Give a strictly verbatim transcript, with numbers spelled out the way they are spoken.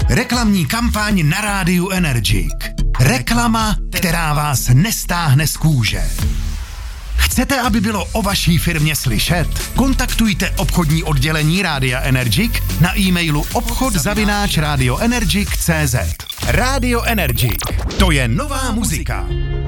Reklamní kampaň na rádiu Energik. Reklama, která vás nestáhne z kůže. Chcete, aby bylo o vaší firmě slyšet? Kontaktujte obchodní oddělení Rádia Energik na e-mailu obchod zavináč radioenergik tečka cé zet. Rádio Energik. To je nová muzika.